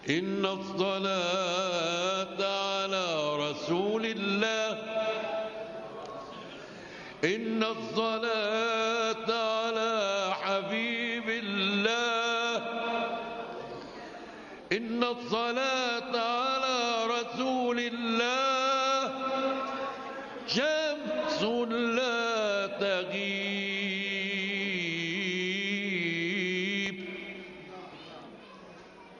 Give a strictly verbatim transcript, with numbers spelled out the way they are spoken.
إن الصلاة على رسول الله إن الصلاة على حبيب الله إن الصلاة على رسول الله شمس لا تغيب